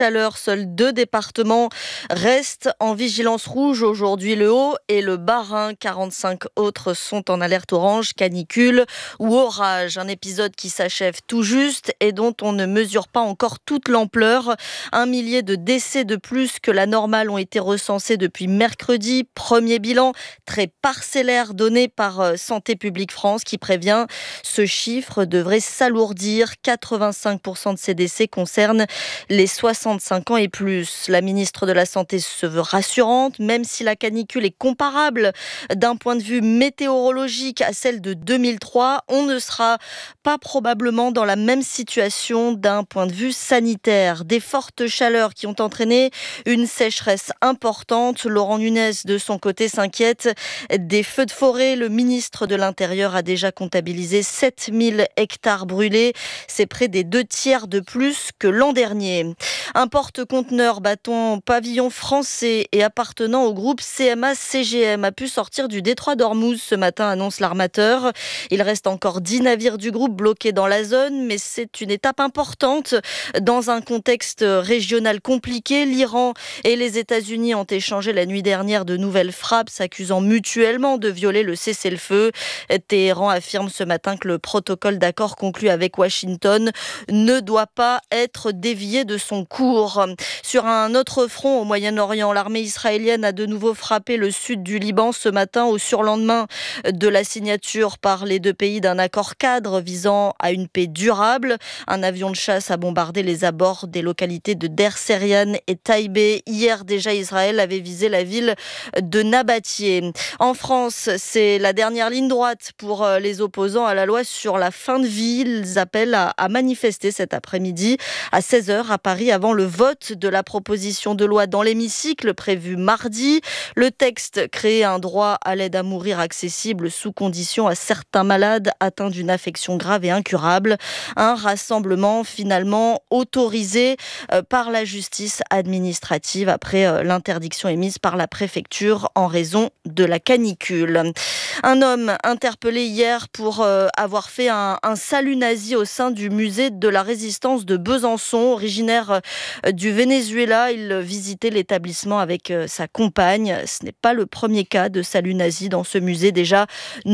Chaleur, seuls 2 départements restent en vigilance rouge aujourd'hui, le Haut et le Bas-Rhin. 45 autres sont en alerte orange, canicule ou orage. Un épisode qui s'achève tout juste et dont on ne mesure pas encore toute l'ampleur. 1 millier de décès de plus que la normale ont été recensés depuis mercredi. Premier bilan très parcellaire donné par Santé publique France qui prévient ce chiffre devrait s'alourdir. 85% de ces décès concernent les 65 ans et plus. La ministre de la Santé se veut rassurante, même si la canicule est comparable d'un point de vue météorologique à celle de 2003, on ne sera pas probablement dans la même situation d'un point de vue sanitaire. Des fortes chaleurs qui ont entraîné une sécheresse importante. Laurent Nunez, de son côté, s'inquiète des feux de forêt. Le ministre de l'Intérieur a déjà comptabilisé 7000 hectares brûlés. C'est près des 2/3 de plus que l'an dernier. Un porte-conteneur battant pavillon français et appartenant au groupe CMA-CGM a pu sortir du détroit d'Ormuz ce matin, annonce l'armateur. Il reste encore 10 navires du groupe bloqués dans la zone, mais c'est une étape importante dans un contexte régional compliqué. L'Iran et les États-Unis ont échangé la nuit dernière de nouvelles frappes, s'accusant mutuellement de violer le cessez-le-feu. Téhéran affirme ce matin que le protocole d'accord conclu avec Washington ne doit pas être dévié de son cours. Sur un autre front au Moyen-Orient, l'armée israélienne a de nouveau frappé le sud du Liban ce matin au surlendemain de la signature par les 2 pays d'un accord cadre visant à une paix durable. Un avion de chasse a bombardé les abords des localités de Der Serian et Taïbé. Hier déjà, Israël avait visé la ville de Nabatieh. En France, c'est la dernière ligne droite pour les opposants à la loi sur la fin de vie. Ils appellent à manifester cet après-midi à 16h à Paris avant le vote de la proposition de loi dans l'hémicycle prévu mardi. Le texte crée un droit à l'aide à mourir accessible sous condition à certains malades atteints d'une affection grave et incurable. Un rassemblement finalement autorisé par la justice administrative après l'interdiction émise par la préfecture en raison de la canicule. Un homme interpellé hier pour avoir fait un salut nazi au sein du musée de la Résistance de Besançon. Originaire du Venezuela, il visitait l'établissement avec sa compagne. Ce n'est pas le premier cas de salut nazi dans ce musée. Déjà,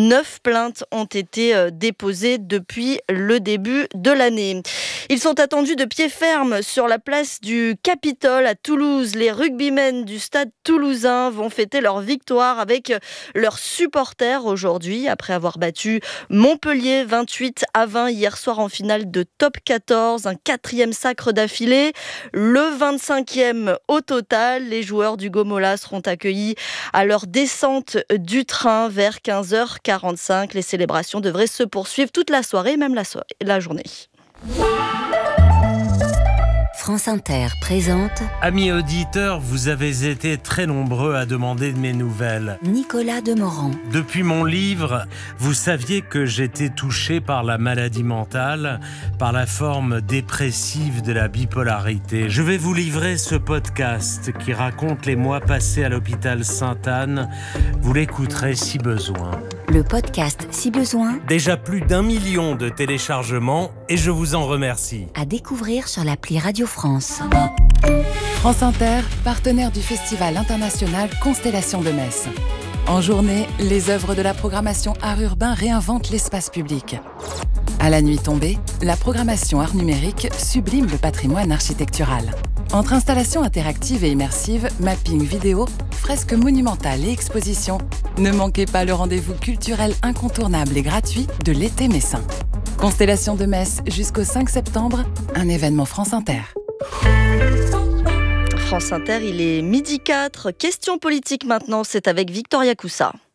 9 plaintes ont été déposées depuis le début de l'année. Ils sont attendus de pied ferme sur la place du Capitole à Toulouse. Les rugbymen du stade toulousain vont fêter leur victoire avec leurs supporters aujourd'hui, après avoir battu Montpellier 28-20 hier soir en finale de top 14, un 4e sacre d'affilée, le 25e au total. Les joueurs du Gomola seront accueillis à leur descente du train vers 15h45. Les célébrations devraient se poursuivre toute la soirée, même la journée. France Inter présente... Amis auditeurs, vous avez été très nombreux à demander de mes nouvelles. Nicolas Demorand. Depuis mon livre, vous saviez que j'étais touché par la maladie mentale, par la forme dépressive de la bipolarité. Je vais vous livrer ce podcast qui raconte les mois passés à l'hôpital Sainte-Anne. Vous l'écouterez si besoin. Le podcast Si besoin. Déjà plus d'1 million de téléchargements et je vous en remercie. À découvrir sur l'appli Radio France. France Inter, partenaire du Festival international Constellation de Metz. En journée, les œuvres de la programmation art urbain réinventent l'espace public. À la nuit tombée, la programmation art numérique sublime le patrimoine architectural. Entre installations interactives et immersives, mapping vidéo, fresques monumentales et expositions, ne manquez pas le rendez-vous culturel incontournable et gratuit de l'été messin. Constellation de Metz jusqu'au 5 septembre, un événement France Inter. France Inter, il est 12h04. Question politique maintenant, c'est avec Victoria Coussa.